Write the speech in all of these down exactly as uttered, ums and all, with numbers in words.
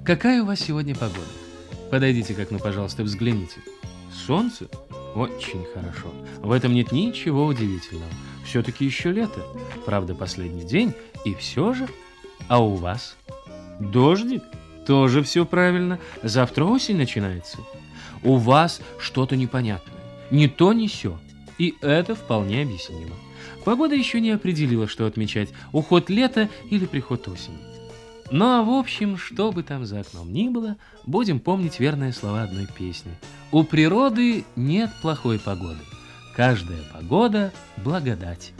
Какая у вас сегодня погода? Подойдите к окну, пожалуйста, взгляните. Солнце? Очень хорошо. В этом нет ничего удивительного. Все-таки еще лето. Правда, последний день, и все же. А у вас? Дождик? Тоже все правильно. Завтра осень начинается. У вас что-то непонятное. Ни то, ни сё. И это вполне объяснимо. Погода еще не определила, что отмечать. Уход лета или приход осени. Ну а в общем, что бы там за окном ни было, будем помнить верные слова одной песни. У природы нет плохой погоды. Каждая погода – благодать.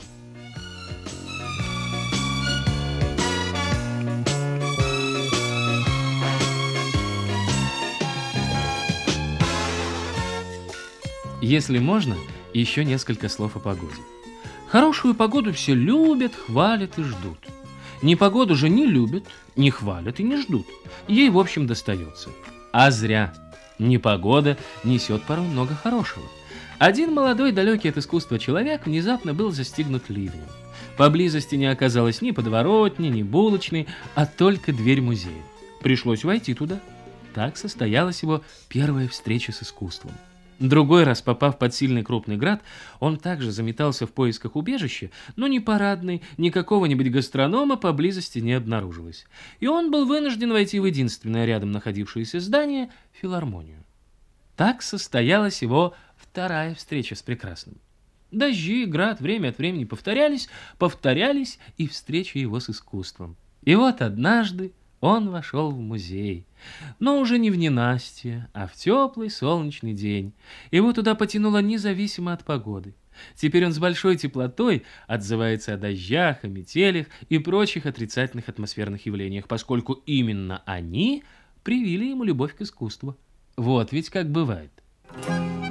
Если можно, еще несколько слов о погоде. Хорошую погоду все любят, хвалят и ждут. Непогоду же не любят, не хвалят и не ждут. Ей, в общем, достается. А зря. Непогода несет порой много хорошего. Один молодой, далекий от искусства человек внезапно был застигнут ливнем. Поблизости не оказалось ни подворотни, ни булочной, а только дверь музея. Пришлось войти туда. Так состоялась его первая встреча с искусством. Другой раз, попав под сильный крупный град, он также заметался в поисках убежища, но ни парадной, ни какого-нибудь гастронома поблизости не обнаружилось. И он был вынужден войти в единственное рядом находившееся здание – филармонию. Так состоялась его вторая встреча с прекрасным. Дожди, град время от времени повторялись, повторялись и встречи его с искусством. И вот однажды он вошел в музей, но уже не в ненастье, а в теплый солнечный день. Его туда потянуло независимо от погоды. Теперь он с большой теплотой отзывается о дождях, о метелях и прочих отрицательных атмосферных явлениях, поскольку именно они привили ему любовь к искусству. Вот ведь как бывает.